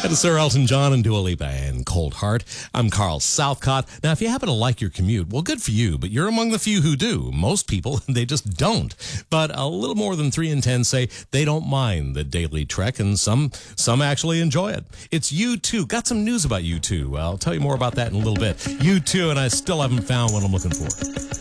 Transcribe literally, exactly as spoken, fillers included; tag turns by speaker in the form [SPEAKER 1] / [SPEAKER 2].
[SPEAKER 1] That is Sir Elton John and Dua Lipa and Cold Heart. I'm Carl Southcott. Now, if you happen to like your commute, well, good for you, but you're among the few who do. Most people, they just don't. But a little more than three in ten say they don't mind the daily trek, and some some actually enjoy it. It's U two. Got some news about U two. I'll tell you more about that in a little bit. U two, and I still haven't found what I'm looking for.